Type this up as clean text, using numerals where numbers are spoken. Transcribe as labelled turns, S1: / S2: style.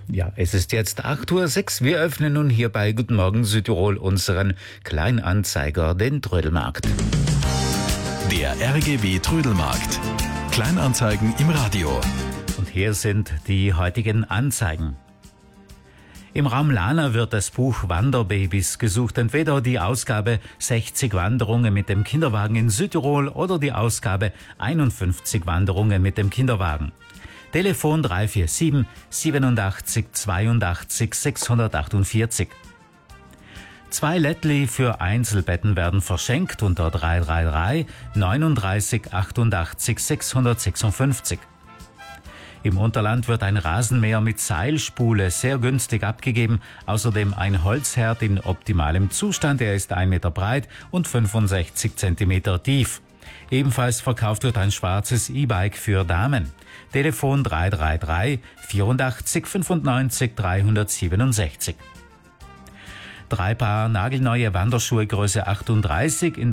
S1: Ja, es ist jetzt 8:06 Uhr. Wir öffnen nun hier bei Guten Morgen Südtirol unseren Kleinanzeiger, den Trödelmarkt.
S2: Der RGW Trödelmarkt. Kleinanzeigen im Radio.
S1: Und hier sind die heutigen Anzeigen. Im Raum Lana wird das Buch Wanderbabys gesucht. Entweder die Ausgabe 60 Wanderungen mit dem Kinderwagen in Südtirol oder die Ausgabe 51 Wanderungen mit dem Kinderwagen. Telefon 347 87 82 648. 2 Lättli für Einzelbetten werden verschenkt unter 333 39 88 656. Im Unterland wird ein Rasenmäher mit Seilspule sehr günstig abgegeben. Außerdem ein Holzherd in optimalem Zustand. Er ist 1 Meter breit und 65 Zentimeter tief. Ebenfalls verkauft wird ein schwarzes E-Bike für Damen. Telefon 333 84 95 367. 3 Paar nagelneue Wanderschuhe Größe 38 in